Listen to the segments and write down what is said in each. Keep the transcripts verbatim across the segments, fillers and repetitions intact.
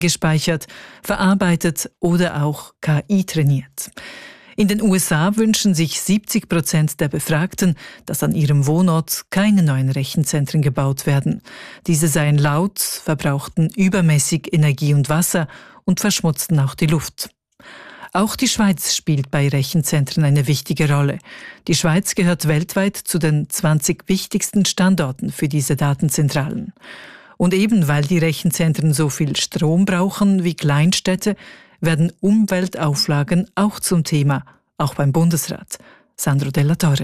gespeichert, verarbeitet oder auch K I trainiert. In den U S A wünschen sich siebzig Prozent der Befragten, dass an ihrem Wohnort keine neuen Rechenzentren gebaut werden. Diese seien laut, verbrauchten übermäßig Energie und Wasser und verschmutzten auch die Luft. Auch die Schweiz spielt bei Rechenzentren eine wichtige Rolle. Die Schweiz gehört weltweit zu den zwanzig wichtigsten Standorten für diese Datenzentralen. Und eben weil die Rechenzentren so viel Strom brauchen wie Kleinstädte, werden Umweltauflagen auch zum Thema, auch beim Bundesrat. Sandro Della Torre.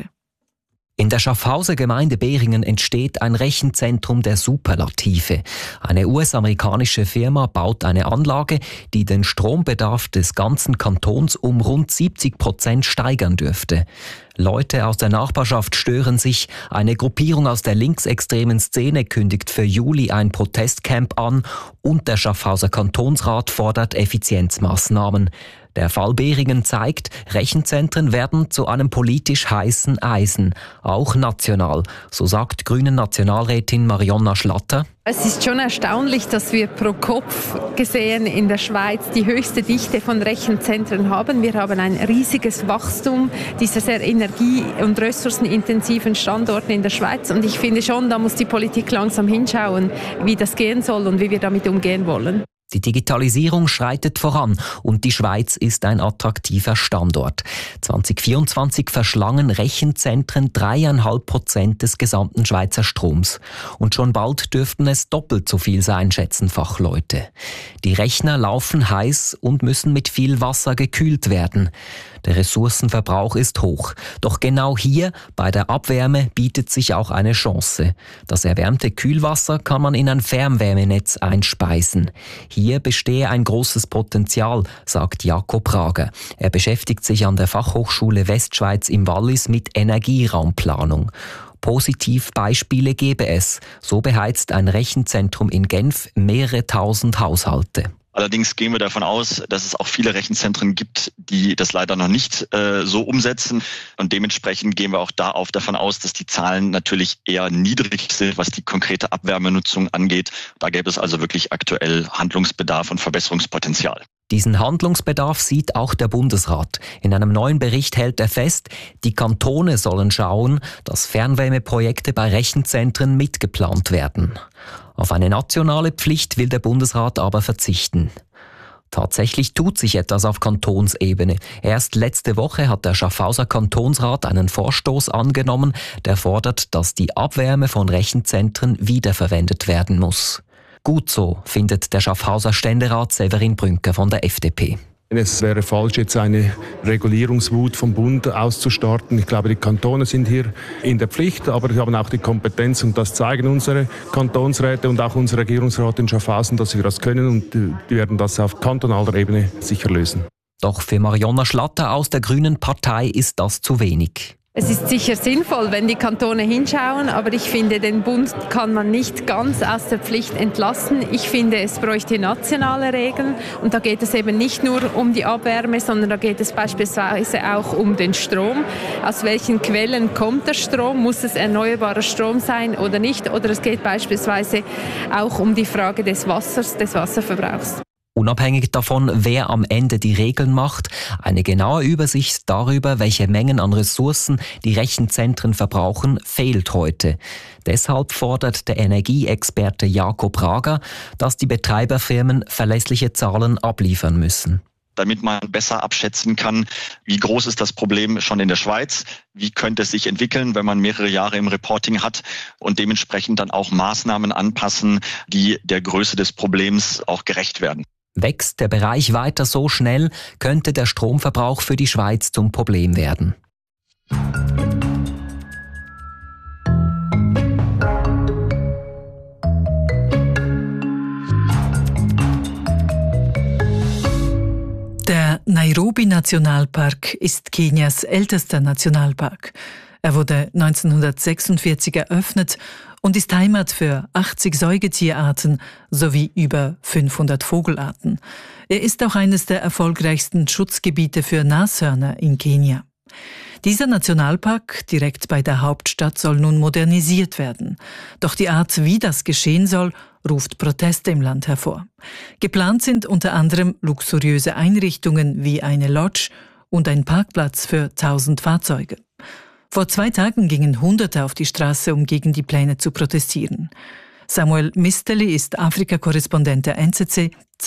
In der Schaffhauser Gemeinde Behringen entsteht ein Rechenzentrum der Superlative. Eine U S-amerikanische Firma baut eine Anlage, die den Strombedarf des ganzen Kantons um rund siebzig Prozent steigern dürfte. Leute aus der Nachbarschaft stören sich. Eine Gruppierung aus der linksextremen Szene kündigt für Juli ein Protestcamp an und der Schaffhauser Kantonsrat fordert Effizienzmaßnahmen. Der Fall Behringen zeigt, Rechenzentren werden zu einem politisch heißen Eisen, auch national, so sagt Grünen Nationalrätin Marionna Schlatter. Es ist schon erstaunlich, dass wir pro Kopf gesehen in der Schweiz die höchste Dichte von Rechenzentren haben. Wir haben ein riesiges Wachstum dieser sehr energie- und ressourcenintensiven Standorte in der Schweiz. Und ich finde schon, da muss die Politik langsam hinschauen, wie das gehen soll und wie wir damit umgehen wollen. Die Digitalisierung schreitet voran und die Schweiz ist ein attraktiver Standort. zwanzig vierundzwanzig verschlangen Rechenzentren dreieinhalb Prozent des gesamten Schweizer Stroms. Und schon bald dürften es doppelt so viel sein, schätzen Fachleute. Die Rechner laufen heiß und müssen mit viel Wasser gekühlt werden. Der Ressourcenverbrauch ist hoch. Doch genau hier, bei der Abwärme, bietet sich auch eine Chance. Das erwärmte Kühlwasser kann man in ein Fernwärmenetz einspeisen. Hier bestehe ein großes Potenzial, sagt Jakob Prager. Er beschäftigt sich an der Fachhochschule Westschweiz im Wallis mit Energieraumplanung. Positivbeispiele gebe es. So beheizt ein Rechenzentrum in Genf mehrere tausend Haushalte. Allerdings gehen wir davon aus, dass es auch viele Rechenzentren gibt, die das leider noch nicht äh, so umsetzen. Und dementsprechend gehen wir auch da auf davon aus, dass die Zahlen natürlich eher niedrig sind, was die konkrete Abwärmenutzung angeht. Da gäbe es also wirklich aktuell Handlungsbedarf und Verbesserungspotenzial. Diesen Handlungsbedarf sieht auch der Bundesrat. In einem neuen Bericht hält er fest, die Kantone sollen schauen, dass Fernwärmeprojekte bei Rechenzentren mitgeplant werden. Auf eine nationale Pflicht will der Bundesrat aber verzichten. Tatsächlich tut sich etwas auf Kantonsebene. Erst letzte Woche hat der Schaffhauser Kantonsrat einen Vorstoß angenommen, der fordert, dass die Abwärme von Rechenzentren wiederverwendet werden muss. Gut so, findet der Schaffhauser Ständerat Severin Brünker von der F D P. Es wäre falsch, jetzt eine Regulierungswut vom Bund auszustarten. Ich glaube, die Kantone sind hier in der Pflicht, aber sie haben auch die Kompetenz und das zeigen unsere Kantonsräte und auch unser Regierungsrat in Schaffhausen, dass wir das können und die werden das auf kantonaler Ebene sicher lösen. Doch für Marionna Schlatter aus der Grünen Partei ist das zu wenig. Es ist sicher sinnvoll, wenn die Kantone hinschauen, aber ich finde, den Bund kann man nicht ganz aus der Pflicht entlassen. Ich finde, es bräuchte nationale Regeln und da geht es eben nicht nur um die Abwärme, sondern da geht es beispielsweise auch um den Strom. Aus welchen Quellen kommt der Strom? Muss es erneuerbarer Strom sein oder nicht? Oder es geht beispielsweise auch um die Frage des Wassers, des Wasserverbrauchs. Unabhängig davon, wer am Ende die Regeln macht, eine genaue Übersicht darüber, welche Mengen an Ressourcen die Rechenzentren verbrauchen, fehlt heute. Deshalb fordert der Energieexperte Jakob Prager, dass die Betreiberfirmen verlässliche Zahlen abliefern müssen. Damit man besser abschätzen kann, wie groß ist das Problem schon in der Schweiz, wie könnte es sich entwickeln, wenn man mehrere Jahre im Reporting hat und dementsprechend dann auch Maßnahmen anpassen, die der Größe des Problems auch gerecht werden. Wächst der Bereich weiter so schnell, könnte der Stromverbrauch für die Schweiz zum Problem werden. Der Nairobi-Nationalpark ist Kenias ältester Nationalpark. Er wurde neunzehnhundertsechsundvierzig eröffnet und ist Heimat für achtzig Säugetierarten sowie über fünfhundert Vogelarten. Er ist auch eines der erfolgreichsten Schutzgebiete für Nashörner in Kenia. Dieser Nationalpark direkt bei der Hauptstadt soll nun modernisiert werden. Doch die Art, wie das geschehen soll, ruft Proteste im Land hervor. Geplant sind unter anderem luxuriöse Einrichtungen wie eine Lodge und ein Parkplatz für tausend Fahrzeuge. Vor zwei Tagen gingen Hunderte auf die Straße, um gegen die Pläne zu protestieren. Samuel Misteli ist Afrika-Korrespondent der N Z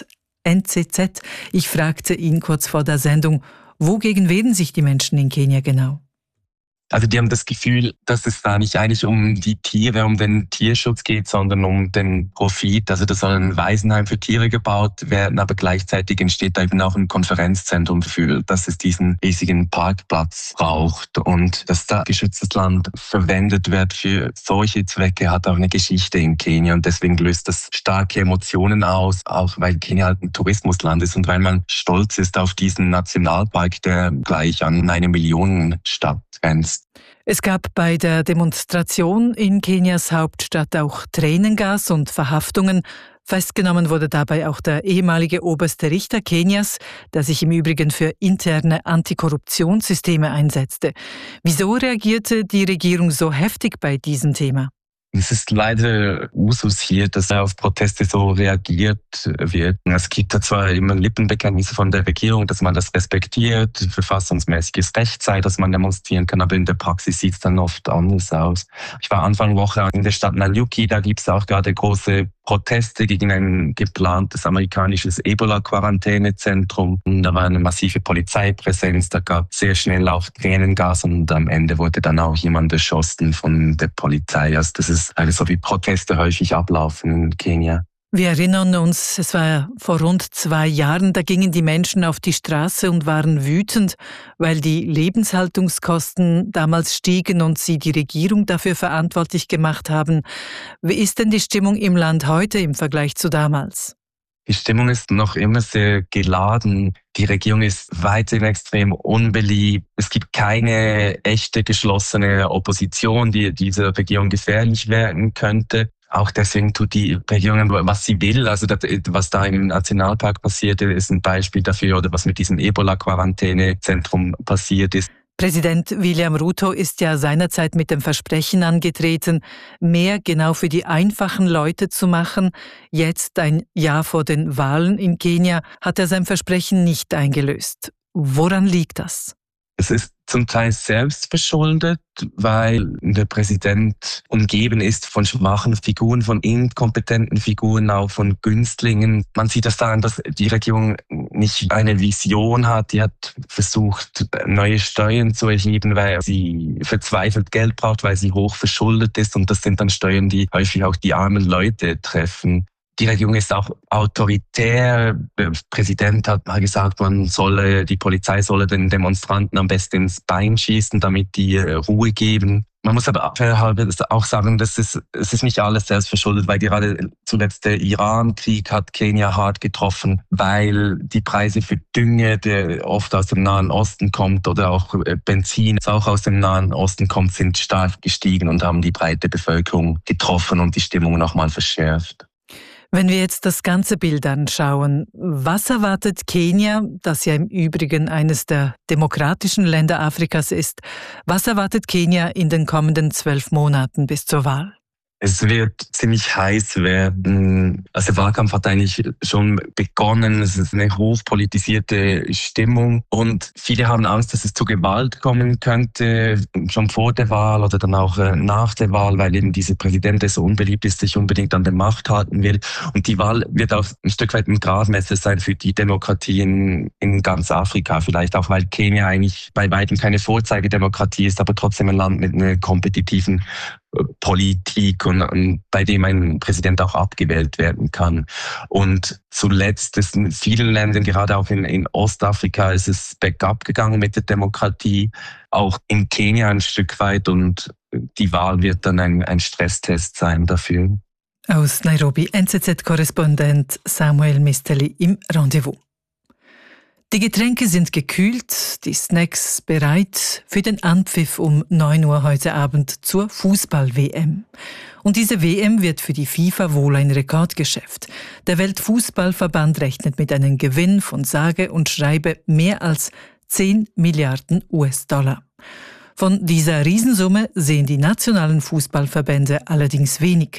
Z. Ich fragte ihn kurz vor der Sendung, wogegen wehren sich die Menschen in Kenia genau? Also die haben das Gefühl, dass es da nicht eigentlich um die Tiere, um den Tierschutz geht, sondern um den Profit. Also da soll ein Waisenheim für Tiere gebaut werden, aber gleichzeitig entsteht da eben auch ein Konferenzzentrum für, dass es diesen riesigen Parkplatz braucht. Und dass da geschütztes Land verwendet wird für solche Zwecke, hat auch eine Geschichte in Kenia. Und deswegen löst das starke Emotionen aus, auch weil Kenia halt ein Tourismusland ist und weil man stolz ist auf diesen Nationalpark, der gleich an eine Millionenstadt grenzt. Es gab bei der Demonstration in Kenias Hauptstadt auch Tränengas und Verhaftungen. Festgenommen wurde dabei auch der ehemalige oberste Richter Kenias, der sich im Übrigen für interne Antikorruptionssysteme einsetzte. Wieso reagierte die Regierung so heftig bei diesem Thema? Es ist leider Usus hier, dass auf Proteste so reagiert wird. Es gibt da zwar immer Lippenbekenntnisse von der Regierung, dass man das respektiert, verfassungsmäßiges Recht sei, dass man demonstrieren kann, aber in der Praxis sieht es dann oft anders aus. Ich war Anfang Woche in der Stadt Nanyuki, da gibt es auch gerade große Proteste gegen ein geplantes amerikanisches Ebola-Quarantänezentrum. Da war eine massive Polizeipräsenz, da gab es sehr schnell auch Tränengas und am Ende wurde dann auch jemand erschossen von der Polizei. Also das ist also so, wie Proteste häufig ablaufen in Kenia. Wir erinnern uns, es war vor rund zwei Jahren, da gingen die Menschen auf die Straße und waren wütend, weil die Lebenshaltungskosten damals stiegen und sie die Regierung dafür verantwortlich gemacht haben. Wie ist denn die Stimmung im Land heute im Vergleich zu damals? Die Stimmung ist noch immer sehr geladen. Die Regierung ist weiterhin extrem unbeliebt. Es gibt keine echte geschlossene Opposition, die dieser Regierung gefährlich werden könnte. Auch deswegen tut die Regierung, was sie will. Also das, was da im Nationalpark passierte, ist ein Beispiel dafür, oder was mit diesem Ebola-Quarantänezentrum passiert ist. Präsident William Ruto ist ja seinerzeit mit dem Versprechen angetreten, mehr genau für die einfachen Leute zu machen. Jetzt, ein Jahr vor den Wahlen in Kenia, hat er sein Versprechen nicht eingelöst. Woran liegt das? Es ist zum Teil selbst verschuldet, weil der Präsident umgeben ist von schwachen Figuren, von inkompetenten Figuren, auch von Günstlingen. Man sieht das daran, dass die Regierung nicht eine Vision hat. Die hat versucht, neue Steuern zu erheben, weil sie verzweifelt Geld braucht, weil sie hoch verschuldet ist. Und das sind dann Steuern, die häufig auch die armen Leute treffen. Die Regierung ist auch autoritär. Der Präsident hat mal gesagt, man solle, die Polizei solle den Demonstranten am besten ins Bein schießen, damit die Ruhe geben. Man muss aber auch sagen, dass es, es ist nicht alles selbst verschuldet, weil gerade zuletzt der Iran-Krieg hat Kenia hart getroffen, weil die Preise für Dünge, der oft aus dem Nahen Osten kommt, oder auch Benzin, das auch aus dem Nahen Osten kommt, sind stark gestiegen und haben die breite Bevölkerung getroffen und die Stimmung nochmal verschärft. Wenn wir jetzt das ganze Bild anschauen, was erwartet Kenia, das ja im Übrigen eines der demokratischen Länder Afrikas ist, was erwartet Kenia in den kommenden zwölf Monaten bis zur Wahl? Es wird ziemlich heiß werden. Also der Wahlkampf hat eigentlich schon begonnen. Es ist eine hochpolitisierte Stimmung und viele haben Angst, dass es zu Gewalt kommen könnte, schon vor der Wahl oder dann auch nach der Wahl, weil eben dieser Präsident, der so unbeliebt ist, sich unbedingt an der Macht halten will. Und die Wahl wird auch ein Stück weit ein Gradmesser sein für die Demokratie in, in ganz Afrika. Vielleicht auch, weil Kenia eigentlich bei weitem keine Vorzeigedemokratie ist, aber trotzdem ein Land mit einer kompetitiven Politik und, und bei dem ein Präsident auch abgewählt werden kann. Und zuletzt ist in vielen Ländern, gerade auch in, in Ostafrika, ist es bergab gegangen mit der Demokratie, auch in Kenia ein Stück weit, und die Wahl wird dann ein, ein Stresstest sein dafür. Aus Nairobi, N Z Z-Korrespondent Samuel Misteli im Rendezvous. Die Getränke sind gekühlt, die Snacks bereit für den Anpfiff um neun Uhr heute Abend zur Fußball-W M. Und diese W M wird für die FIFA wohl ein Rekordgeschäft. Der Weltfußballverband rechnet mit einem Gewinn von sage und schreibe mehr als zehn Milliarden U S-Dollar. Von dieser Riesensumme sehen die nationalen Fußballverbände allerdings wenig.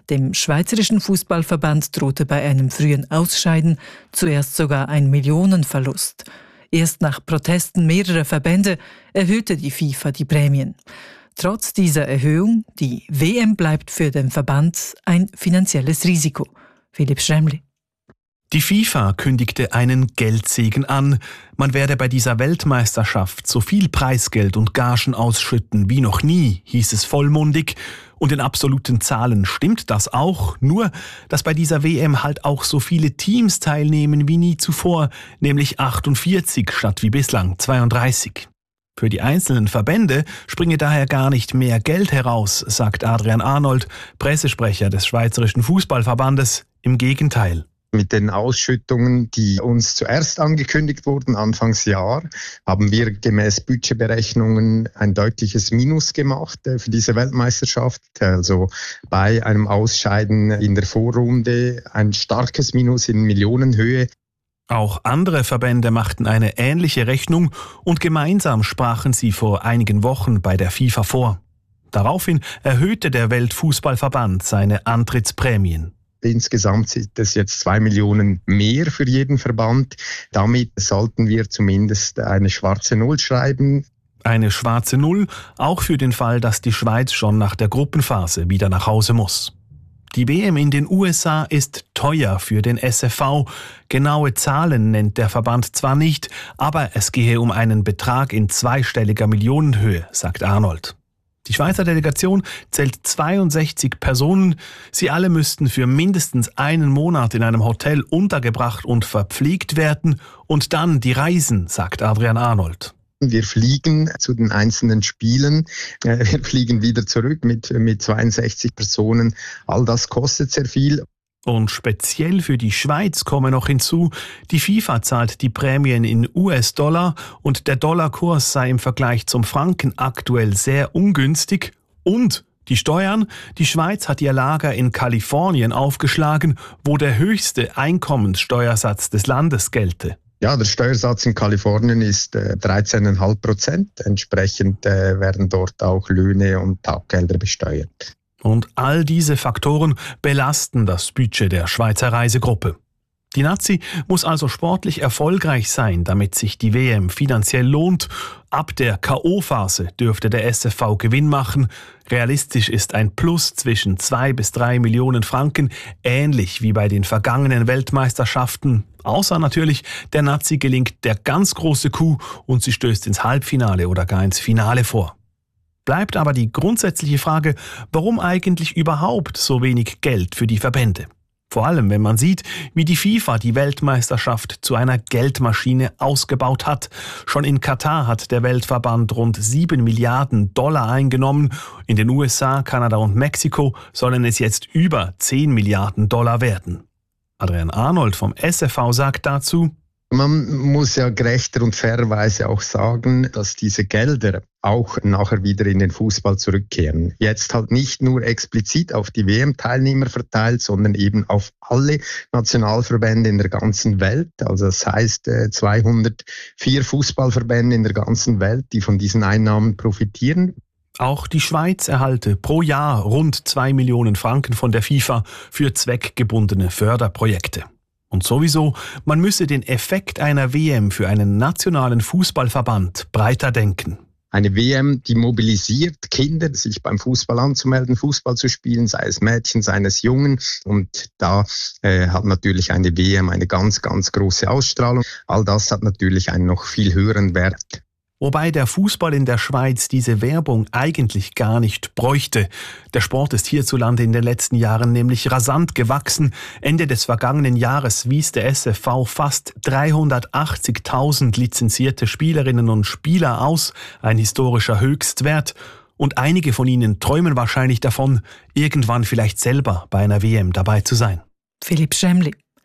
Dem Schweizerischen Fußballverband drohte bei einem frühen Ausscheiden zuerst sogar ein Millionenverlust. Erst nach Protesten mehrerer Verbände erhöhte die FIFA die Prämien. Trotz dieser Erhöhung, die W M bleibt für den Verband ein finanzielles Risiko. Philipp Schremli. Die FIFA kündigte einen Geldsegen an. Man werde bei dieser Weltmeisterschaft so viel Preisgeld und Gagen ausschütten wie noch nie, hieß es vollmundig. Und in absoluten Zahlen stimmt das auch, nur dass bei dieser W M halt auch so viele Teams teilnehmen wie nie zuvor, nämlich achtundvierzig statt wie bislang zweiunddreißig. Für die einzelnen Verbände springe daher gar nicht mehr Geld heraus, sagt Adrian Arnold, Pressesprecher des Schweizerischen Fußballverbandes. Im Gegenteil. Mit den Ausschüttungen, die uns zuerst angekündigt wurden, Anfangsjahr, haben wir gemäß Budgetberechnungen ein deutliches Minus gemacht für diese Weltmeisterschaft. Also bei einem Ausscheiden in der Vorrunde ein starkes Minus in Millionenhöhe. Auch andere Verbände machten eine ähnliche Rechnung und gemeinsam sprachen sie vor einigen Wochen bei der FIFA vor. Daraufhin erhöhte der Weltfußballverband seine Antrittsprämien. Insgesamt sind es jetzt zwei Millionen mehr für jeden Verband. Damit sollten wir zumindest eine schwarze Null schreiben. Eine schwarze Null, auch für den Fall, dass die Schweiz schon nach der Gruppenphase wieder nach Hause muss. Die W M in den U S A ist teuer für den S F V. Genaue Zahlen nennt der Verband zwar nicht, aber es gehe um einen Betrag in zweistelliger Millionenhöhe, sagt Arnold. Die Schweizer Delegation zählt zweiundsechzig Personen. Sie alle müssten für mindestens einen Monat in einem Hotel untergebracht und verpflegt werden. Und dann die Reisen, sagt Adrian Arnold. Wir fliegen zu den einzelnen Spielen. Wir fliegen wieder zurück mit, mit zweiundsechzig Personen. All das kostet sehr viel. Und speziell für die Schweiz komme noch hinzu, die FIFA zahlt die Prämien in U S-Dollar und der Dollarkurs sei im Vergleich zum Franken aktuell sehr ungünstig. Und die Steuern, die Schweiz hat ihr Lager in Kalifornien aufgeschlagen, wo der höchste Einkommenssteuersatz des Landes gelte. Ja, der Steuersatz in Kalifornien ist äh, dreizehn Komma fünf Prozent. Entsprechend äh, werden dort auch Löhne und Taggelder besteuert. Und all diese Faktoren belasten das Budget der Schweizer Reisegruppe. Die Nazi muss also sportlich erfolgreich sein, damit sich die W M finanziell lohnt. Ab der K O-Phase dürfte der S F V Gewinn machen. Realistisch ist ein Plus zwischen zwei bis drei Millionen Franken, ähnlich wie bei den vergangenen Weltmeisterschaften. Außer natürlich, der Nazi gelingt der ganz große Coup und sie stößt ins Halbfinale oder gar ins Finale vor. Bleibt aber die grundsätzliche Frage, warum eigentlich überhaupt so wenig Geld für die Verbände? Vor allem, wenn man sieht, wie die FIFA die Weltmeisterschaft zu einer Geldmaschine ausgebaut hat. Schon in Katar hat der Weltverband rund sieben Milliarden Dollar eingenommen. In den U S A, Kanada und Mexiko sollen es jetzt über zehn Milliarden Dollar werden. Adrian Arnold vom S F V sagt dazu: Man muss ja gerechter und fairerweise auch sagen, dass diese Gelder auch nachher wieder in den Fußball zurückkehren. Jetzt halt nicht nur explizit auf die W M-Teilnehmer verteilt, sondern eben auf alle Nationalverbände in der ganzen Welt. Also das heißt zweihundertvier Fußballverbände in der ganzen Welt, die von diesen Einnahmen profitieren. Auch die Schweiz erhalte pro Jahr rund zwei Millionen Franken von der FIFA für zweckgebundene Förderprojekte. Und sowieso, man müsse den Effekt einer W M für einen nationalen Fußballverband breiter denken. Eine W M, die mobilisiert Kinder, sich beim Fußball anzumelden, Fußball zu spielen, sei es Mädchen, sei es Jungen. Und da äh, hat natürlich eine W M eine ganz, ganz große Ausstrahlung. All das hat natürlich einen noch viel höheren Wert. Wobei der Fußball in der Schweiz diese Werbung eigentlich gar nicht bräuchte. Der Sport ist hierzulande in den letzten Jahren nämlich rasant gewachsen. Ende des vergangenen Jahres wies der S F V fast dreihundertachtzigtausend lizenzierte Spielerinnen und Spieler aus, ein historischer Höchstwert. Und einige von ihnen träumen wahrscheinlich davon, irgendwann vielleicht selber bei einer W M dabei zu sein. Philipp Schremli.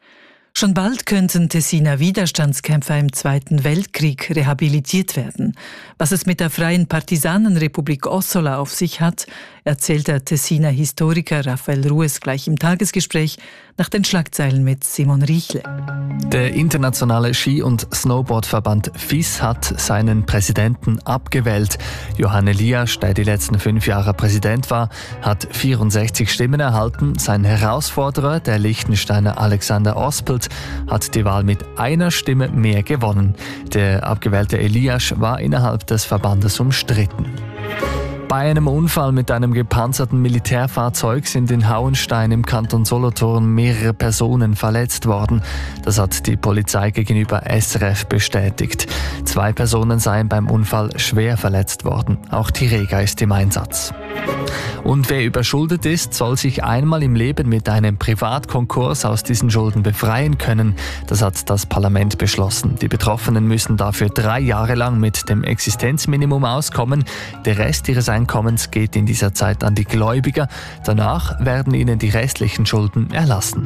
Schon bald könnten Tessiner Widerstandskämpfer im Zweiten Weltkrieg rehabilitiert werden. Was es mit der Freien Partisanenrepublik Ossola auf sich hat, erzählt der Tessiner Historiker Raphael Rues gleich im Tagesgespräch nach den Schlagzeilen mit Simon Riechle. Der internationale Ski- und Snowboardverband F I S hat seinen Präsidenten abgewählt. Johann Elias, der die letzten fünf Jahre Präsident war, hat vierundsechzig Stimmen erhalten. Sein Herausforderer, der Liechtensteiner Alexander Ospelt, hat die Wahl mit einer Stimme mehr gewonnen. Der abgewählte Elias war innerhalb des Verbandes umstritten. Bei einem Unfall mit einem gepanzerten Militärfahrzeug sind in Hauenstein im Kanton Solothurn mehrere Personen verletzt worden. Das hat die Polizei gegenüber S R F bestätigt. Zwei Personen seien beim Unfall schwer verletzt worden. Auch die Rega ist im Einsatz. Und wer überschuldet ist, soll sich einmal im Leben mit einem Privatkonkurs aus diesen Schulden befreien können. Das hat das Parlament beschlossen. Die Betroffenen müssen dafür drei Jahre lang mit dem Existenzminimum auskommen. Der Rest ihres Einkommens geht in dieser Zeit an die Gläubiger. Danach werden ihnen die restlichen Schulden erlassen.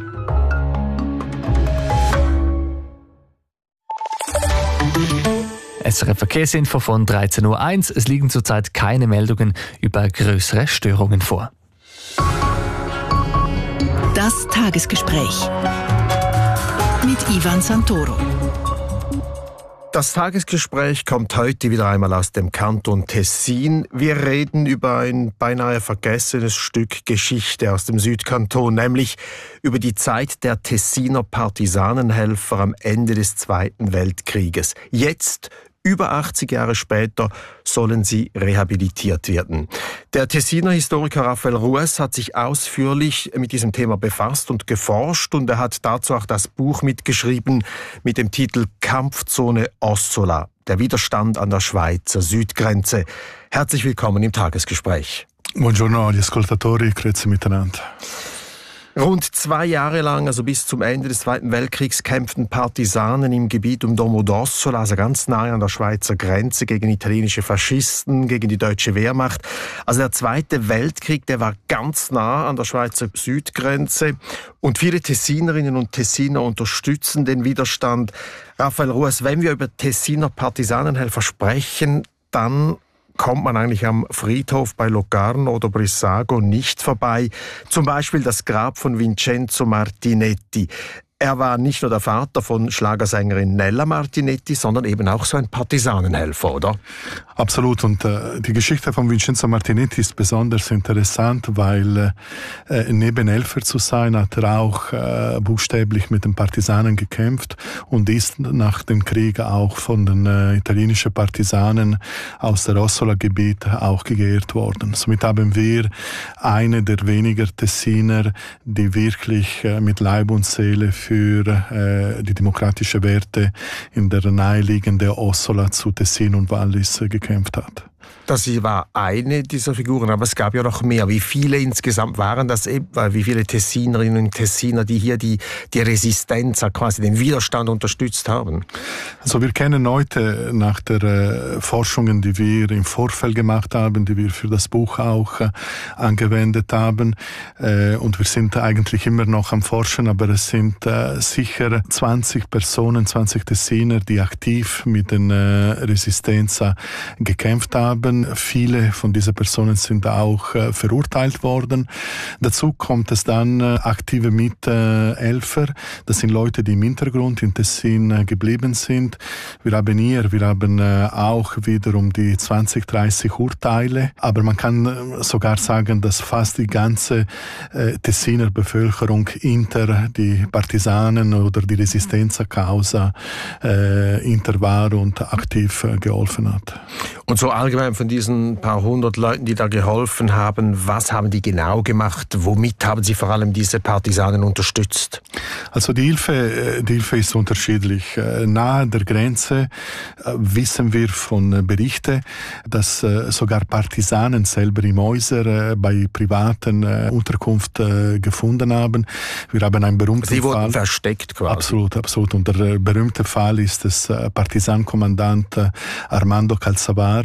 S R F Verkehrsinfo von dreizehn Uhr eins. Es liegen zurzeit keine Meldungen über größere Störungen vor. Das Tagesgespräch mit Ivan Santoro. Das Tagesgespräch kommt heute wieder einmal aus dem Kanton Tessin. Wir reden über ein beinahe vergessenes Stück Geschichte aus dem Südkanton, nämlich über die Zeit der Tessiner Partisanenhelfer am Ende des Zweiten Weltkrieges. Jetzt, über achtzig Jahre später, sollen sie rehabilitiert werden. Der Tessiner Historiker Raphael Rues hat sich ausführlich mit diesem Thema befasst und geforscht, und er hat dazu auch das Buch mitgeschrieben mit dem Titel Kampfzone Ossola, der Widerstand an der Schweizer Südgrenze. Herzlich willkommen im Tagesgespräch. Buongiorno agli ascoltatori, grüezi miteinander. Rund zwei Jahre lang, also bis zum Ende des Zweiten Weltkriegs, kämpften Partisanen im Gebiet um Domo d'Ossola, also ganz nahe an der Schweizer Grenze, gegen italienische Faschisten, gegen die deutsche Wehrmacht. Also der Zweite Weltkrieg, der war ganz nah an der Schweizer Südgrenze, und viele Tessinerinnen und Tessiner unterstützen den Widerstand. Raphael Rues, wenn wir über Tessiner Partisanenhelfer sprechen, dann kommt man eigentlich am Friedhof bei Locarno oder Brissago nicht vorbei. Zum Beispiel das Grab von Vincenzo Martinetti. Er war nicht nur der Vater von Schlagersängerin Nella Martinetti, sondern eben auch so ein Partisanenhelfer, oder? Absolut. Und äh, die Geschichte von Vincenzo Martinetti ist besonders interessant, weil äh, neben Helfer zu sein, hat er auch äh, buchstäblich mit den Partisanen gekämpft und ist nach dem Krieg auch von den äh, italienischen Partisanen aus der Ossola-Gebiet auch geehrt worden. Somit haben wir eine der weniger Tessiner, die wirklich äh, mit Leib und Seele für äh, die demokratischen Werte in der naheliegenden Ossola zu Tessin und Wallis äh, gekämpft hat. Das war eine dieser Figuren, aber es gab ja noch mehr. Wie viele insgesamt waren das eben? Wie viele Tessinerinnen und Tessiner, die hier die, die Resistenz, quasi den Widerstand unterstützt haben? Also wir kennen heute nach der äh, Forschungen, die wir im Vorfeld gemacht haben, die wir für das Buch auch äh, angewendet haben, äh, und wir sind eigentlich immer noch am Forschen, aber es sind äh, sicher zwanzig Personen, zwanzig Tessiner, die aktiv mit den äh, Resistenz gekämpft haben. Viele von diesen Personen sind auch äh, verurteilt worden. Dazu kommt es dann äh, aktive Mithelfer. Das sind Leute, die im Hintergrund in Tessin äh, geblieben sind. Wir haben hier, wir haben äh, auch wiederum die zwanzig, dreißig Urteile. Aber man kann äh, sogar sagen, dass fast die ganze äh, Tessiner Bevölkerung hinter die Partisanen oder die Resistenza Causa äh, hinter war und aktiv äh, geholfen hat. Und so allgemein von diesen paar hundert Leuten, die da geholfen haben, was haben die genau gemacht? Womit haben sie vor allem diese Partisanen unterstützt? Also die Hilfe, die Hilfe ist unterschiedlich. Nahe der Grenze wissen wir von Berichten, dass sogar Partisanen selber im Häuser bei privaten Unterkunft gefunden haben. Wir haben einen berühmten Sie wurden Fall. versteckt quasi. Absolut, absolut. Und der berühmte Fall ist des Partisankommandant Armando Calzavara,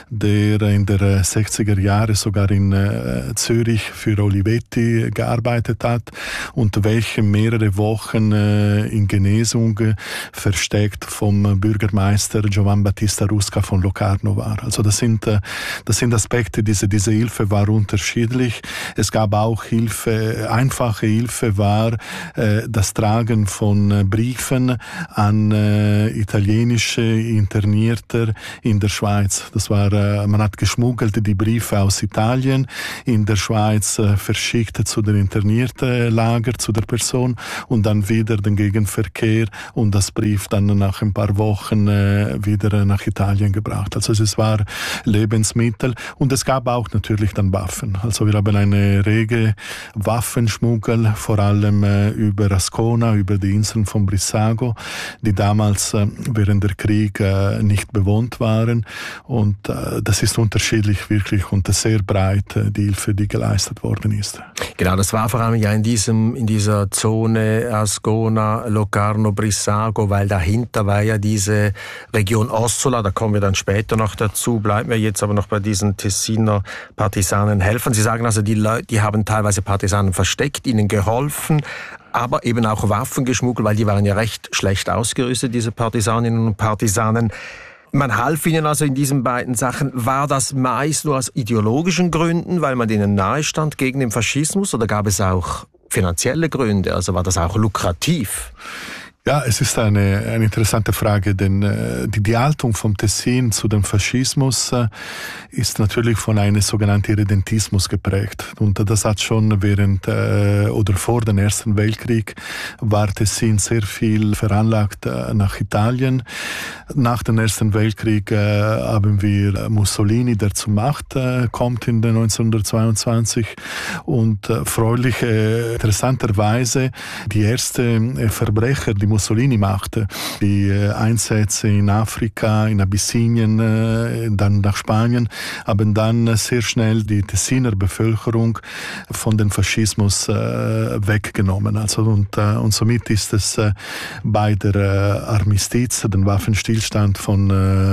der in der sechziger Jahre sogar in äh, Zürich für Olivetti gearbeitet hat und welche mehrere Wochen äh, in Genesung äh, versteckt vom Bürgermeister Giovan Battista Rusca von Locarno war. Also das sind, äh, das sind Aspekte, diese, diese Hilfe war unterschiedlich. Es gab auch Hilfe, einfache Hilfe war äh, das Tragen von äh, Briefen an äh, italienische Internierte in der Schweiz. Das war, äh, man hat geschmuggelt die Briefe aus Italien in der Schweiz äh, verschickt zu den Interniertenlager, zu der Person und dann wieder den Gegenverkehr und das Brief dann nach ein paar Wochen äh, wieder nach Italien gebracht. Also es war Lebensmittel und es gab auch natürlich dann Waffen. Also wir haben eine rege Waffenschmuggel, vor allem äh, über Ascona, über die Inseln von Brissago, die damals äh, während der Krieg äh, nicht bewohnt waren und äh, das ist unterschiedlich wirklich und sehr breit äh, die Hilfe, die geleistet worden ist. Genau, das war vor allem ja in diesem in dieser Zone Ascona, Locarno, Brissago, weil dahinter war ja diese Region Ossola, da kommen wir dann später noch dazu, bleiben wir jetzt aber noch bei diesen Tessiner Partisanen helfen. Sie sagen also, die Leute, die haben teilweise Partisanen versteckt, ihnen geholfen, aber eben auch Waffen geschmuggelt, weil die waren ja recht schlecht ausgerüstet, diese Partisaninnen und Partisanen. Man half ihnen also in diesen beiden Sachen. War das meist nur aus ideologischen Gründen, weil man ihnen nahe stand gegen den Faschismus, oder gab es auch finanzielle Gründe? Also war das auch lukrativ? Ja, es ist eine, eine interessante Frage, denn äh, die, die Haltung vom Tessin zu dem Faschismus äh, ist natürlich von einem sogenannten Irredentismus geprägt. Und das hat schon während äh, oder vor dem Ersten Weltkrieg war Tessin sehr viel veranlagt äh, nach Italien. Nach dem Ersten Weltkrieg äh, haben wir Mussolini, der zur Macht äh, kommt in den neunzehnhundertzweiundzwanzig und äh, freulich, äh, interessanterweise die ersten äh, Verbrecher, die Mussolini machte, die äh, Einsätze in Afrika, in Abyssinien, äh, dann nach Spanien, haben dann äh, sehr schnell die Tessiner Bevölkerung von dem Faschismus äh, weggenommen. Also und, äh, und somit ist es äh, bei der äh, Armistiz, den Waffenstillstand von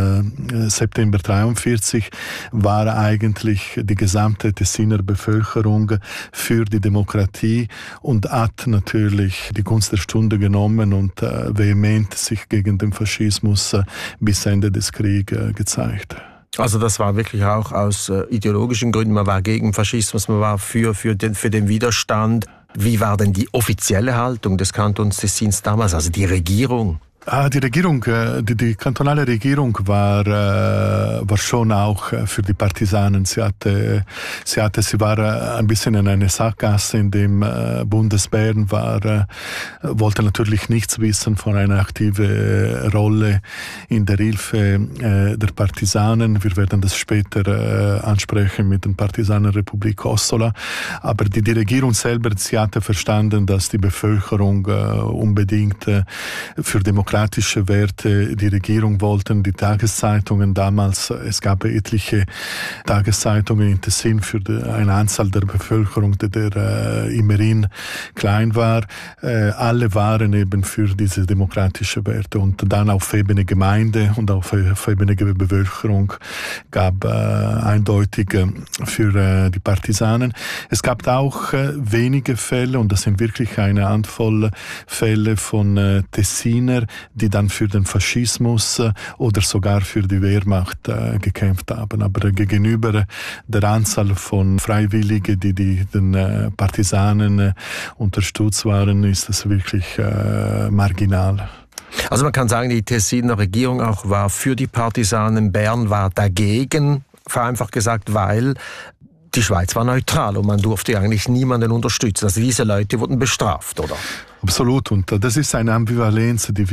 äh, September dreiundvierzig, war eigentlich die gesamte Tessiner Bevölkerung für die Demokratie und hat natürlich die Gunst der Stunde genommen und äh, vehement sich gegen den Faschismus äh, bis Ende des Krieges äh, gezeigt. Also das war wirklich auch aus äh, ideologischen Gründen, man war gegen Faschismus, man war für, für, den, für den Widerstand. Wie war denn die offizielle Haltung des Kantons Tessins damals, also die Regierung? Ah, die Regierung, die, die kantonale Regierung war, war schon auch für die Partisanen. Sie hatte, sie hatte, sie war ein bisschen in einer Sackgasse, in dem Bundesbären war, wollte natürlich nichts wissen von einer aktiven Rolle in der Hilfe der Partisanen. Wir werden das später ansprechen mit der Partisanenrepublik Ossola. Aber die, die Regierung selber, sie hatte verstanden, dass die Bevölkerung unbedingt für Demokratie demokratische Werte die Regierung wollten. Die Tageszeitungen damals, es gab etliche Tageszeitungen in Tessin für die, eine Anzahl der Bevölkerung, die der äh, immerhin klein war. Äh, alle waren eben für diese demokratische Werte. Und dann auf Ebene Gemeinde und auf, auf Ebene Bevölkerung gab äh, eindeutig äh, für äh, die Partisanen. Es gab auch äh, wenige Fälle, und das sind wirklich eine Handvoll Fälle von äh, Tessiner, die dann für den Faschismus äh, oder sogar für die Wehrmacht äh, gekämpft haben. Aber äh, gegenüber der Anzahl von Freiwilligen, die, die den äh, Partisanen äh, unterstützt waren, ist das wirklich äh, marginal. Also man kann sagen, die Tessiner Regierung auch war für die Partisanen, Bern war dagegen, vereinfacht gesagt, weil die Schweiz war neutral und man durfte eigentlich niemanden unterstützen. Also diese Leute wurden bestraft, oder? Absolut, und das ist eine Ambivalenz, die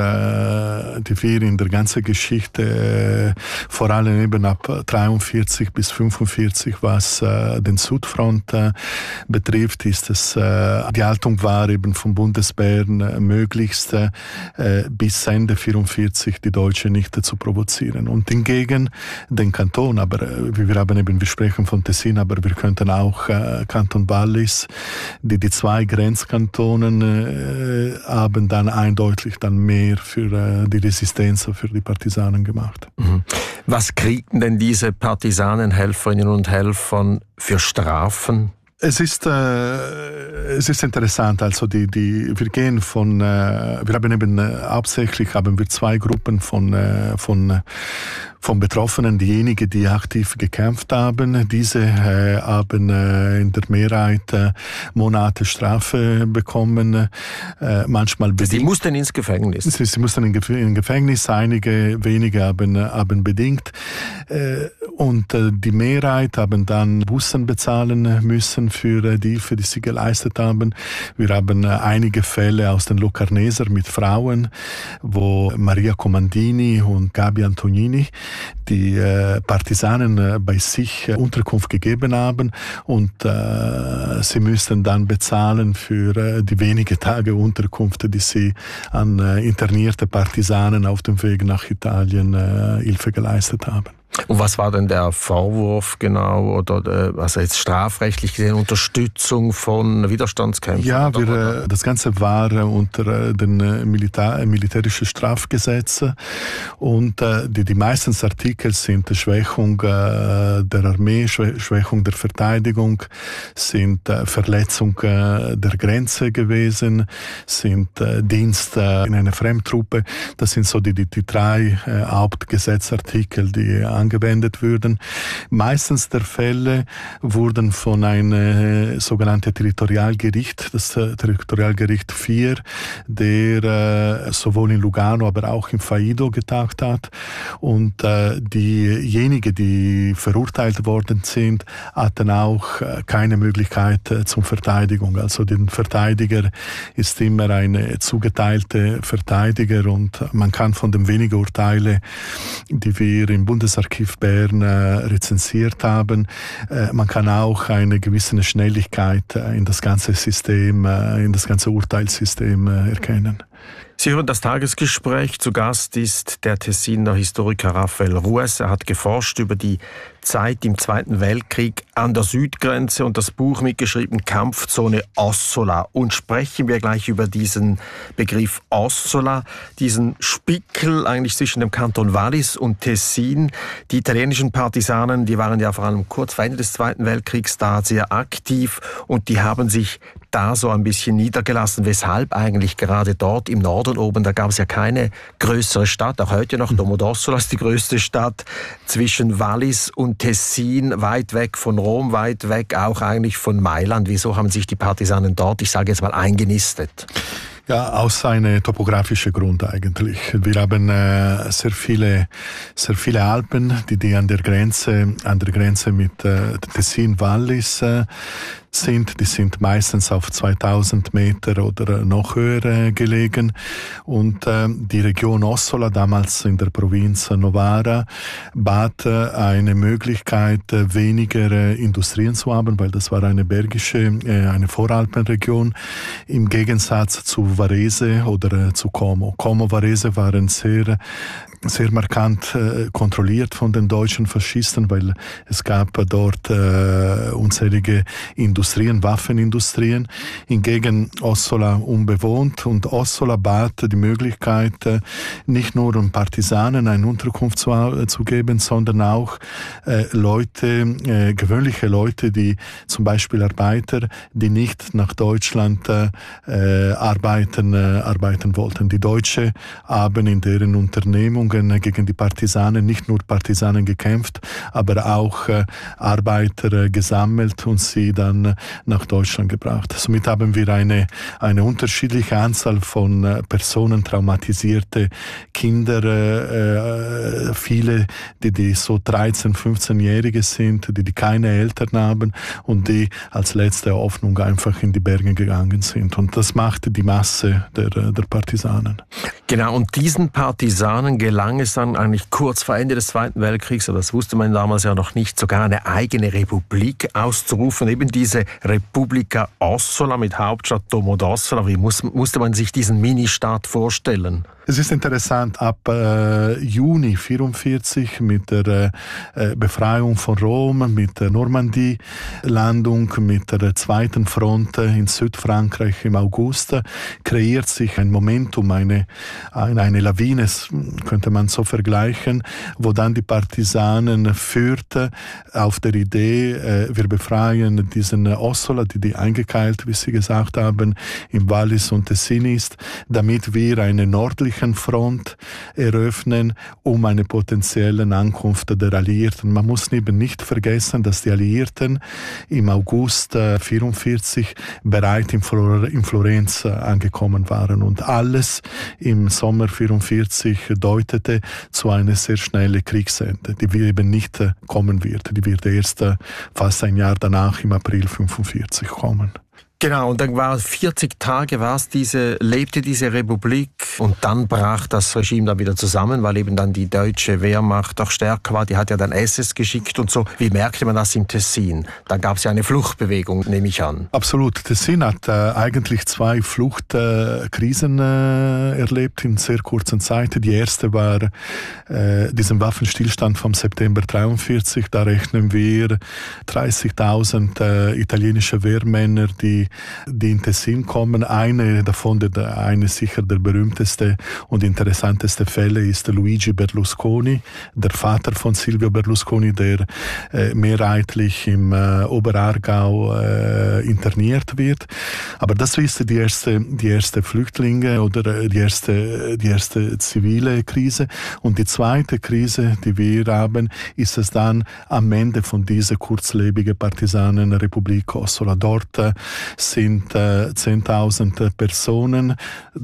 wir, die wir in der ganzen Geschichte, vor allem eben ab dreiundvierzig bis fünfundvierzig, was den Südfront betrifft, ist es, die Haltung war eben vom Bundesbären möglichst bis Ende vierundvierzig die Deutschen nicht zu provozieren. Und hingegen den Kanton, aber wir haben eben, wir sprechen von Tessin, aber wir könnten auch Kanton Wallis, die die zwei Grenzkantonen haben dann eindeutig dann mehr für äh, die Resistenz für die Partisanen gemacht. Mhm. Was kriegten denn diese Partisanenhelferinnen und Helfer für Strafen? Es ist, äh, es ist interessant, also die, die, wir gehen von, äh, wir haben eben äh, hauptsächlich haben wir zwei Gruppen von, äh, von, von Betroffenen, diejenigen, die aktiv gekämpft haben. Diese äh, haben äh, in der Mehrheit äh, Monate Strafe bekommen, äh, manchmal bedingt. Sie mussten ins Gefängnis? Sie, sie mussten in, in Gefängnis, einige wenige haben, haben bedingt. Äh, und äh, die Mehrheit haben dann Bussen bezahlen müssen für die Hilfe, die sie geleistet haben. Wir haben einige Fälle aus den Locarneser mit Frauen, wo Maria Comandini und Gabi Antonini die äh, Partisanen äh, bei sich äh, Unterkunft gegeben haben und äh, sie müssten dann bezahlen für äh, die wenige Tage Unterkunft, die sie an äh, internierte Partisanen auf dem Weg nach Italien äh, Hilfe geleistet haben. Und was war denn der Vorwurf genau, oder also jetzt strafrechtlich gesehen, Unterstützung von Widerstandskämpfern? Ja, wir, das Ganze war unter den Milita- militärischen Strafgesetzen und die, die meisten Artikel sind Schwächung der Armee, Schwächung der Verteidigung, sind Verletzung der Grenze gewesen, sind Dienst in einer Fremdtruppe. Das sind so die, die, die drei Hauptgesetzartikel, die angewendet würden. Meistens der Fälle wurden von einem sogenannten Territorialgericht, das Territorialgericht vier, der äh, sowohl in Lugano, aber auch in Faido getagt hat. Und äh, diejenigen, die verurteilt worden sind, hatten auch äh, keine Möglichkeit äh, zur Verteidigung. Also der Verteidiger ist immer eine zugeteilte Verteidiger und man kann von den wenigen Urteilen, die wir im Bundesarchiv Bern äh, rezensiert haben. Äh, man kann auch eine gewisse Schnelligkeit äh, in das ganze System, äh, in das ganze Urteilssystem äh, erkennen. Sie hören das Tagesgespräch. Zu Gast ist der Tessiner Historiker Raphael Ruess. Er hat geforscht über die Zeit im Zweiten Weltkrieg an der Südgrenze und das Buch mitgeschrieben Kampfzone Ossola. Und sprechen wir gleich über diesen Begriff Ossola, diesen Spickel eigentlich zwischen dem Kanton Wallis und Tessin. Die italienischen Partisanen, die waren ja vor allem kurz vor Ende des Zweiten Weltkriegs da sehr aktiv und die haben sich da so ein bisschen niedergelassen. Weshalb eigentlich gerade dort im Norden oben, da gab es ja keine größere Stadt, auch heute noch Domodossola ist die größte Stadt zwischen Wallis und Tessin, weit weg von Rom, weit weg auch eigentlich von Mailand. Wieso haben sich die Partisanen dort, ich sage jetzt mal, eingenistet? Ja, aus einem topografischen Grund eigentlich. Wir haben äh, sehr viele, sehr viele Alpen, die, die an der Grenze, an der Grenze mit äh, Tessin, Wallis äh, sind. Die sind meistens auf zweitausend Meter oder noch höher äh, gelegen. Und äh, die Region Ossola, damals in der Provinz Novara, bat äh, eine Möglichkeit, äh, weniger äh, Industrien zu haben, weil das war eine bergische, äh, eine Voralpenregion, im Gegensatz zu Varese oder äh, zu Como. Como, Varese waren sehr, sehr markant äh, kontrolliert von den deutschen Faschisten, weil es gab äh, dort äh, unzählige Industrien, Waffenindustrien. Hingegen Ossola unbewohnt und Ossola bat die Möglichkeit, äh, nicht nur um Partisanen eine Unterkunft zu, äh, zu geben, sondern auch äh, Leute, äh, gewöhnliche Leute, die zum Beispiel Arbeiter, die nicht nach Deutschland äh, arbeiten, äh, arbeiten wollten. Die Deutschen haben in deren Unternehmungen gegen die Partisanen nicht nur Partisanen gekämpft, aber auch äh, Arbeiter äh, gesammelt und sie dann äh, nach Deutschland gebracht. Somit haben wir eine, eine unterschiedliche Anzahl von äh, Personen, traumatisierte Kinder, äh, äh, viele, die, die so dreizehn-, fünfzehnjährige sind, die, die keine Eltern haben und die als letzte Hoffnung einfach in die Berge gegangen sind. Und das machte die Masse der, der Partisanen. Genau, und diesen Partisanen gelang es dann eigentlich kurz vor Ende des Zweiten Weltkriegs, aber das wusste man damals ja noch nicht, sogar eine eigene Republik auszurufen, eben diese Repubblica Ossola mit Hauptstadt Domodossola. Wie muss, musste man sich diesen Ministaat vorstellen? Es ist interessant, ab äh, Juni vierundvierzig mit der äh, Befreiung von Rom, mit der Normandie-Landung, mit der zweiten Front in Südfrankreich im August, kreiert sich ein Momentum, eine, eine, eine Lawine, könnte man so vergleichen, wo dann die Partisanen führte auf der Idee, äh, wir befreien diesen Ossola, die, die eingekeilt, wie Sie gesagt haben, im Wallis und Tessin ist, damit wir eine nördliche Front eröffnen, um eine potenzielle Ankunft der Alliierten. Man muss eben nicht vergessen, dass die Alliierten im August vierundvierzig bereits in, Flor- in Florenz angekommen waren und alles im Sommer vierundvierzig deutete zu einer sehr schnellen Kriegsende, die eben nicht kommen wird. Die wird erst fast ein Jahr danach, im April fünfundvierzig, kommen. Genau, und dann war vierzig Tage war's diese, lebte diese Republik und dann brach das Regime dann wieder zusammen, weil eben dann die deutsche Wehrmacht auch stärker war. Die hat ja dann S S geschickt und so. Wie merkte man das im Tessin? Da gab es ja eine Fluchtbewegung, nehme ich an. Absolut. Tessin hat äh, eigentlich zwei Fluchtkrisen äh, äh, erlebt in sehr kurzer Zeit. Die erste war äh, diesen Waffenstillstand vom September dreiundvierzig. Da rechnen wir dreißigtausend äh, italienische Wehrmänner, die die in Tessin kommen. Eine davon, der, eine sicher der berühmteste und interessanteste Fälle ist Luigi Berlusconi, der Vater von Silvio Berlusconi, der äh, mehrheitlich im äh, Oberaargau äh, interniert wird. Aber das ist die erste, die erste Flüchtlinge oder die erste, die erste zivile Krise. Und die zweite Krise, die wir haben, ist es dann am Ende von dieser kurzlebigen Partisanenrepublik Ossola. Dort äh, sind äh, zehntausend Personen,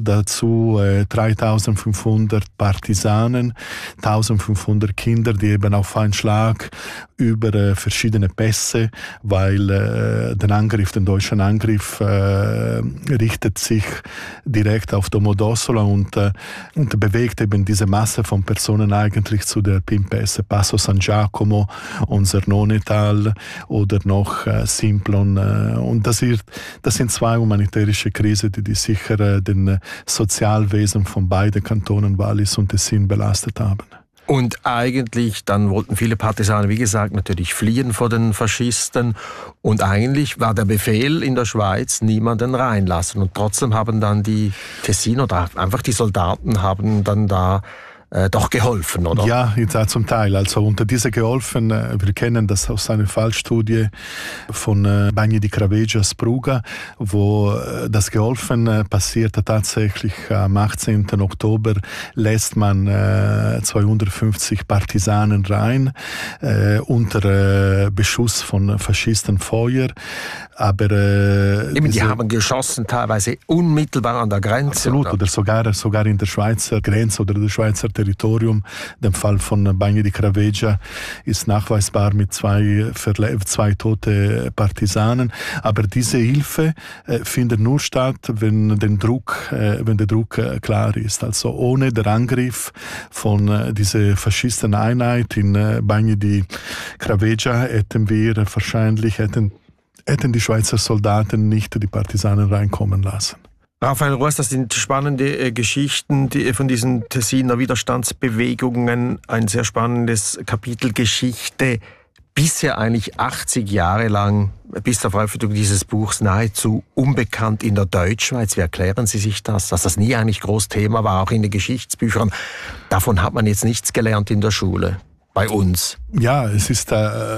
dazu äh, dreitausendfünfhundert Partisanen, eintausendfünfhundert Kinder, die eben auf einen Schlag über äh, verschiedene Pässe, weil äh, der Angriff, den deutschen Angriff, äh, richtet sich direkt auf Domodossola und, äh, und bewegt eben diese Masse von Personen eigentlich zu der Pimpässe, Passo San Giacomo, unser Nonetal oder noch äh, Simplon. Äh, und das, ist, das sind zwei humanitärische Krisen, die, die sicher äh, den äh, Sozialwesen von beiden Kantonen Wallis und Tessin belastet haben. Und eigentlich, dann wollten viele Partisanen, wie gesagt, natürlich fliehen vor den Faschisten. Und eigentlich war der Befehl in der Schweiz, niemanden reinlassen. Und trotzdem haben dann die Tessiner oder einfach die Soldaten haben dann da Äh, doch geholfen, oder? Ja, ja, zum Teil. Also unter diese geholfen, äh, wir kennen das aus einer Fallstudie von äh, Bagni di Cravegia Spruga, wo äh, das geholfen äh, passierte tatsächlich am achtzehnten Oktober lässt man äh, zweihundertfünfzig Partisanen rein äh, unter äh, Beschuss von Faschistenfeuer. Aber äh, Eben, die haben geschossen, teilweise unmittelbar an der Grenze. Absolut, oder, oder sogar, sogar in der Schweizer Grenze oder der Schweizer Territorium. Der Fall von Bagni di Cravegia ist nachweisbar mit zwei, Verle- zwei tote Partisanen. Aber diese Hilfe äh, findet nur statt, wenn, den Druck, äh, wenn der Druck äh, klar ist. Also ohne den Angriff von äh, dieser Faschisteneinheit in äh, Bagni di Cravegia hätten wir wahrscheinlich hätten hätten die Schweizer Soldaten nicht die Partisanen reinkommen lassen. Raphael Roos, das sind spannende äh, Geschichten die, von diesen Tessiner Widerstandsbewegungen. Ein sehr spannendes Kapitel Geschichte. Bisher eigentlich achtzig Jahre lang, bis zur Veröffentlichung dieses Buchs, nahezu unbekannt in der Deutschschweiz. Wie erklären Sie sich das? Dass das nie eigentlich groß Thema war, auch in den Geschichtsbüchern. Davon hat man jetzt nichts gelernt in der Schule. Bei uns. Ja, es ist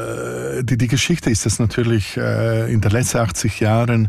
äh, die, die Geschichte ist es natürlich äh, in den letzten achtzig Jahren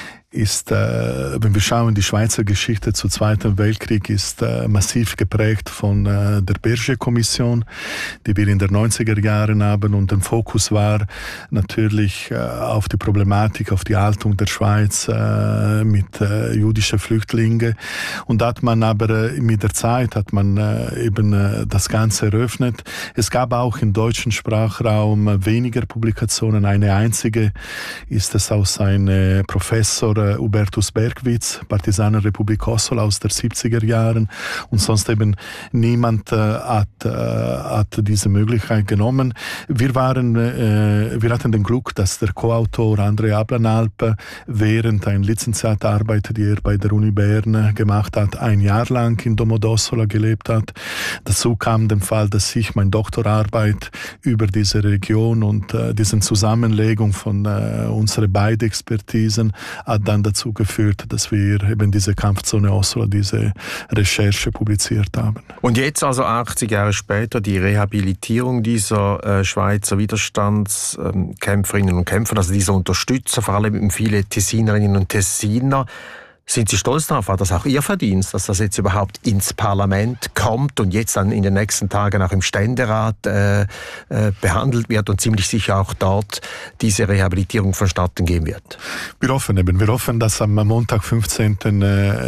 ist, äh, wenn wir schauen, die Schweizer Geschichte zu Zweiten Weltkrieg ist äh, massiv geprägt von äh, der Berger-Kommission, die wir in den neunziger Jahren haben, und der Fokus war natürlich äh, auf die Problematik, auf die Haltung der Schweiz äh, mit äh, jüdischen Flüchtlingen. Und da hat man aber äh, mit der Zeit hat man äh, eben äh, das Ganze eröffnet. Es gab auch im deutschen Sprachraum weniger Publikationen. Eine einzige ist es aus einem Professor äh, Hubertus Bergwitz, Partisanenrepublik Kosovo aus der siebziger Jahren, und sonst eben niemand äh, hat, äh, hat diese Möglichkeit genommen. Wir waren, äh, wir hatten den Glück, dass der Co-Autor André Ablanalp während einer Lizenziatarbeit, die er bei der Uni Bern gemacht hat, ein Jahr lang in Domodossola gelebt hat. Dazu kam der Fall, dass ich meine Doktorarbeit über diese Region und äh, diese Zusammenlegung von äh, unseren beiden Expertisen hat dann dazu geführt, dass wir eben diese Kampfzone Oslo, diese Recherche publiziert haben. Und jetzt also achtzig Jahre später die Rehabilitierung dieser äh, Schweizer Widerstandskämpferinnen und Kämpfer, also dieser Unterstützer, vor allem viele Tessinerinnen und Tessiner. Sind Sie stolz darauf? War das auch Ihr Verdienst, dass das jetzt überhaupt ins Parlament kommt und jetzt dann in den nächsten Tagen auch im Ständerat äh, äh, behandelt wird und ziemlich sicher auch dort diese Rehabilitierung vonstatten gehen wird? Wir hoffen eben. Wir hoffen, dass am Montag, fünfzehnten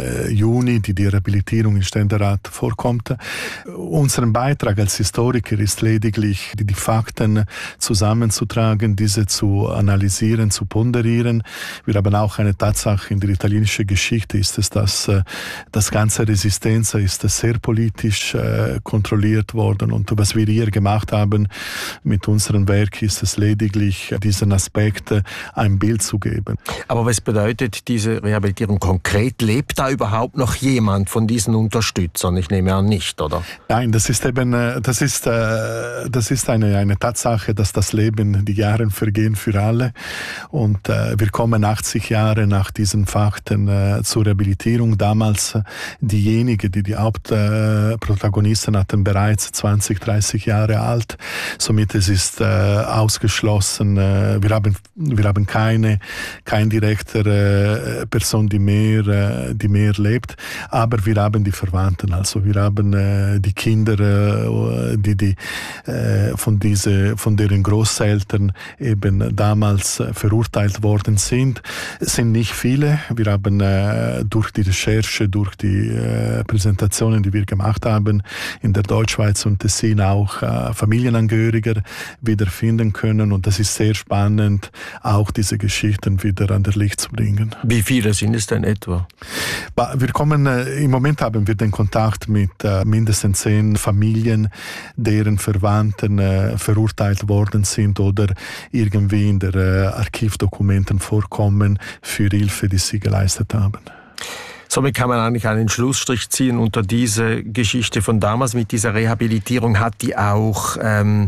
Juni, die, die Rehabilitierung im Ständerat vorkommt. Unser Beitrag als Historiker ist lediglich, die, die Fakten zusammenzutragen, diese zu analysieren, zu ponderieren. Wir haben auch eine Tatsache in der italienischen Geschichte, ist es, dass äh, das ganze Resistenz ist sehr politisch äh, kontrolliert worden, und was wir hier gemacht haben mit unserem Werk ist es lediglich, diesen Aspekt äh, ein Bild zu geben. Aber was bedeutet diese Rehabilitierung konkret? Lebt da überhaupt noch jemand von diesen Unterstützern? Ich nehme an, nicht, oder? Nein, das ist eben, das ist, äh, das ist eine, eine Tatsache, dass das Leben, die Jahre vergehen für alle, und äh, wir kommen achtzig Jahre nach diesen Fakten äh, zur Rehabilitierung. Damals äh, diejenigen, die die Hauptprotagonisten äh, hatten, bereits zwanzig, dreißig Jahre alt. Somit es ist äh, ausgeschlossen. Äh, wir haben wir haben keine kein direkter äh, Person, die mehr äh, die mehr lebt. Aber wir haben die Verwandten. Also wir haben äh, die Kinder, äh, die die äh, von diese von deren Großeltern eben damals äh, verurteilt worden sind. Es sind nicht viele. Wir haben äh, durch die Recherche, durch die äh, Präsentationen, die wir gemacht haben, in der Deutschschweiz und Tessin auch äh, Familienangehörige wiederfinden können. Und das ist sehr spannend, auch diese Geschichten wieder an das Licht zu bringen. Wie viele sind es denn etwa? Wir kommen, äh, im Moment haben wir den Kontakt mit äh, mindestens zehn Familien, deren Verwandten äh, verurteilt worden sind oder irgendwie in der äh, Archivdokumenten vorkommen für Hilfe, die sie geleistet haben. Somit kann man eigentlich einen Schlussstrich ziehen unter diese Geschichte von damals mit dieser Rehabilitierung. Hat die auch ähm,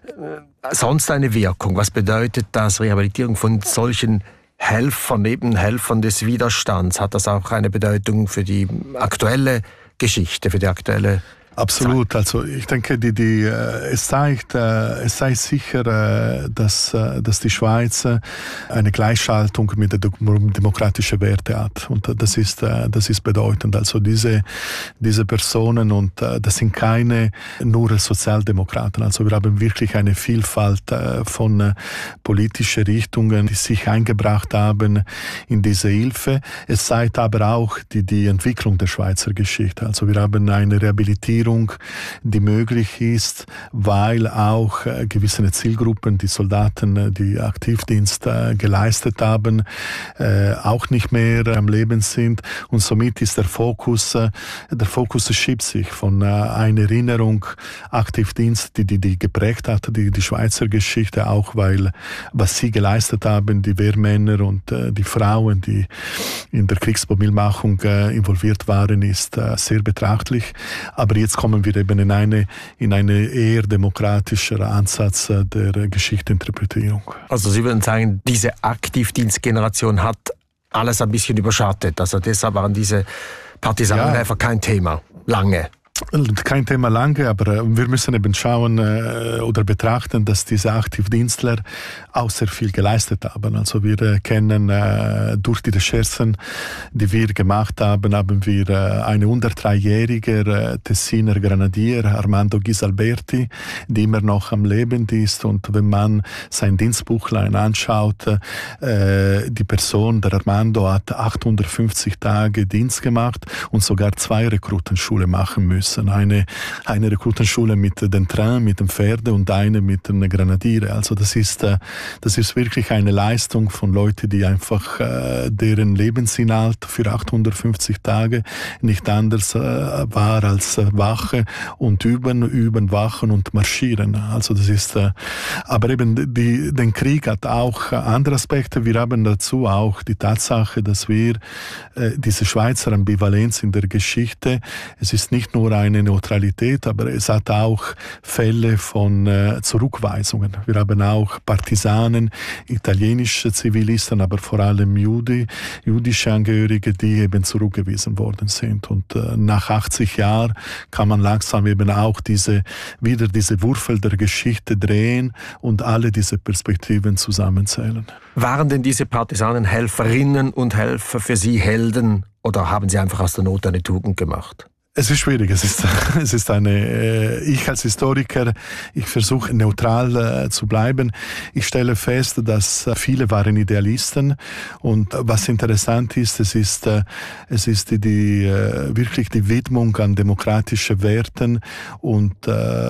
sonst eine Wirkung? Was bedeutet das, Rehabilitierung von solchen Helfern, Nebenhelfern des Widerstands? Hat das auch eine Bedeutung für die aktuelle Geschichte, für die aktuelle Absolut. Also ich denke, die, die, es zeigt, es zeigt sicher, dass, dass die Schweiz eine Gleichschaltung mit den demokratischen Werten hat. Und das ist, das ist bedeutend. Also diese, diese Personen, und das sind keine nur Sozialdemokraten. Also wir haben wirklich eine Vielfalt von politischen Richtungen, die sich eingebracht haben in diese Hilfe. Es zeigt aber auch die, die Entwicklung der Schweizer Geschichte. Also wir haben eine Rehabilitierung, die möglich ist, weil auch äh, gewisse Zielgruppen, die Soldaten, die Aktivdienst äh, geleistet haben, äh, auch nicht mehr am Leben sind, und somit ist der Fokus, äh, der Fokus schiebt sich von äh, einer Erinnerung, Aktivdienst, die, die, die geprägt hat, die, die Schweizer Geschichte, auch weil was sie geleistet haben, die Wehrmänner und äh, die Frauen, die in der Kriegsmobilmachung äh, involviert waren, ist äh, sehr betrachtlich. Aber jetzt kommen wir eben in eine, in eine eher demokratischer Ansatz der Geschichteinterpretierung. Also Sie würden sagen, diese Aktivdienstgeneration hat alles ein bisschen überschattet. Also deshalb waren diese Partisanen ja einfach kein Thema, lange. Kein Thema lange, aber wir müssen eben schauen äh, oder betrachten, dass diese Aktivdienstler auch sehr viel geleistet haben. Also wir äh, kennen äh, durch die Recherchen, die wir gemacht haben, haben wir äh, eine unter dreijährige äh, Tessiner Grenadier, Armando Ghisalberti, die immer noch am Leben ist. Und wenn man sein Dienstbuchlein anschaut, äh, die Person, der Armando, hat achthundertfünfzig Tage Dienst gemacht und sogar zwei Rekrutenschule machen müssen. müssen. Eine, eine Rekrutenschule mit den Train, mit den Pferden und eine mit den Grenadiere. Also das ist, äh, das ist wirklich eine Leistung von Leuten, die einfach äh, deren Lebensinhalt für achthundertfünfzig Tage nicht anders äh, war als äh, Wache und üben, üben, wachen und marschieren. Also das ist, äh, aber eben die, den Krieg hat auch andere Aspekte. Wir haben dazu auch die Tatsache, dass wir äh, diese Schweizer Ambivalenz in der Geschichte, es ist nicht nur eine Neutralität, aber es hat auch Fälle von äh, Zurückweisungen. Wir haben auch Partisanen, italienische Zivilisten, aber vor allem Judi, jüdische Angehörige, die eben zurückgewiesen worden sind. Und äh, nach achtzig Jahren kann man langsam eben auch diese, wieder diese Wurzel der Geschichte drehen und alle diese Perspektiven zusammenzählen. Waren denn diese Partisanenhelferinnen und Helfer für Sie Helden oder haben Sie einfach aus der Not eine Tugend gemacht? Es ist schwierig. Es ist, es ist eine, ich als Historiker, ich versuche neutral äh, zu bleiben. Ich stelle fest, dass viele waren Idealisten. Und was interessant ist, es ist, äh, es ist die, die, äh, wirklich die Widmung an demokratische Werten. Und äh,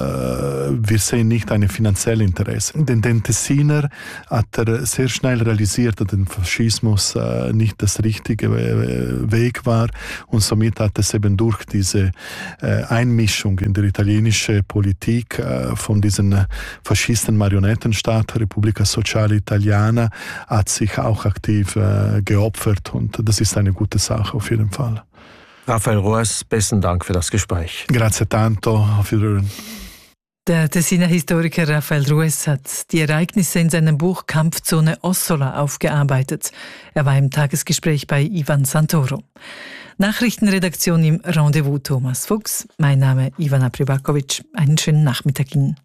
wir sehen nicht eine finanzielle Interesse. Den, den Tessiner hat er sehr schnell realisiert, dass der Faschismus äh, nicht das richtige äh, Weg war. Und somit hat es eben durch diese Einmischung in der italienische Politik von diesen Faschisten Marionettenstaat, Repubblica Sociale Italiana, hat sich auch aktiv geopfert und das ist eine gute Sache auf jeden Fall. Raphael Ruess, besten Dank für das Gespräch. Grazie tanto, auf Wiedersehen. Der Tessiner Historiker Raphael Ruess hat die Ereignisse in seinem Buch Kampfzone Ossola aufgearbeitet. Er war im Tagesgespräch bei Ivan Santoro. Nachrichtenredaktion im Rendezvous Thomas Fuchs. Mein Name Ivana Pribakovic. Einen schönen Nachmittag Ihnen.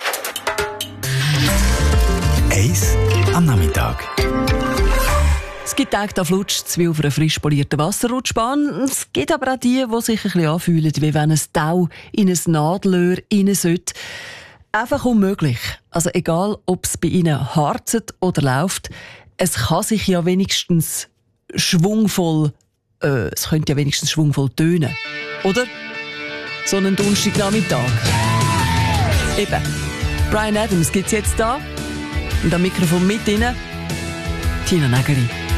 Eis am Nachmittag. Es gibt Tage, da flutscht es wie auf einer frisch polierten Wasserrutschbahn. Es gibt aber auch die, die sich ein bisschen anfühlen, wie wenn ein Tau in ein Nadelöhr rein sollte. Einfach unmöglich. Also egal, ob es bei Ihnen harzet oder läuft, es kann sich ja wenigstens schwungvoll Äh, es könnte ja wenigstens schwungvoll tönen. Oder? So einen Donnerstagnachmittag. Eben. Bryan Adams gibt's jetzt da. Und am Mikrofon mit Ihnen Tina Nägeli.